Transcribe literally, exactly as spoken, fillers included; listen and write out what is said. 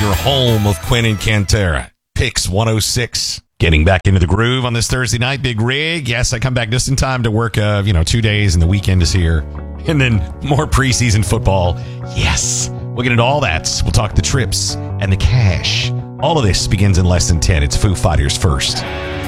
your home of Quinn and Cantera. Picks one oh six. Getting back into the groove on this Thursday night. Big Rig. Yes, I come back just in time to work, uh, you know, two days and the weekend is here. And then more preseason football. Yes. We'll get into all that. We'll talk the trips and the cash. All of this begins in less than ten. It's Foo Fighters first.